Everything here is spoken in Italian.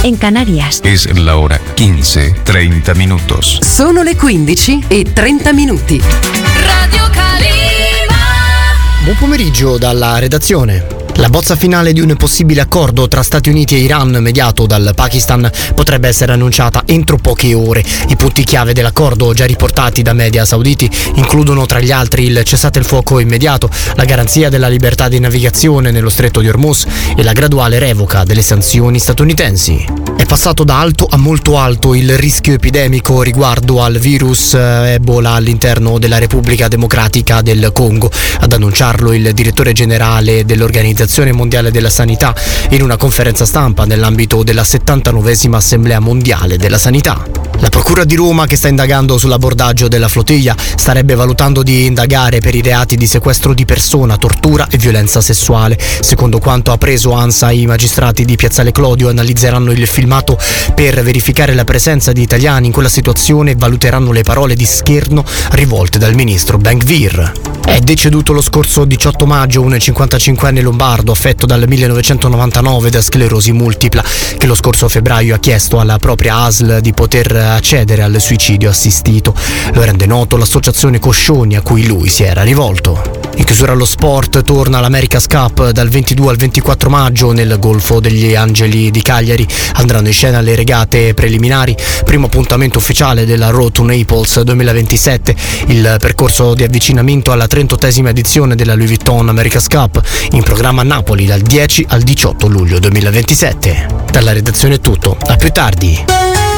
en Canarias. Es la hora 15:30 minutos. Sono le 15:30. Radio Calima. Buon pomeriggio dalla redazione. La bozza finale di un possibile accordo tra Stati Uniti e Iran mediato dal Pakistan potrebbe essere annunciata entro poche ore. I punti chiave dell'accordo, già riportati da media sauditi, includono tra gli altri il cessate il fuoco immediato, la garanzia della libertà di navigazione nello stretto di Hormuz e la graduale revoca delle sanzioni statunitensi. È passato da alto a molto alto il rischio epidemico riguardo al virus Ebola all'interno della Repubblica Democratica del Congo. Ad annunciarlo il direttore generale dell'Organizzazione Mondiale della Sanità in una conferenza stampa nell'ambito della 79esima Assemblea Mondiale della Sanità. La Procura di Roma, che sta indagando sull'abordaggio della flottiglia, starebbe valutando di indagare per i reati di sequestro di persona, tortura e violenza sessuale. Secondo quanto ha preso ANSA, i magistrati di Piazzale Clodio analizzeranno il filmato per verificare la presenza di italiani in quella situazione e valuteranno le parole di scherno rivolte dal ministro Ben-Gvir. È deceduto lo scorso 18 maggio un 55enne lombardo affetto dal 1999 da sclerosi multipla, che lo scorso febbraio ha chiesto alla propria ASL di poter accedere al suicidio assistito. Lo rende noto l'associazione Coscioni, a cui lui si era rivolto. In chiusura allo sport, torna l'America's Cup dal 22 al 24 maggio nel Golfo degli Angeli di Cagliari. Andranno in scena le regate preliminari, primo appuntamento ufficiale della Road to Naples 2027, il percorso di avvicinamento alla 38esima edizione della Louis Vuitton America's Cup, in programma a Napoli dal 10 al 18 luglio 2027. Dalla redazione è tutto, a più tardi.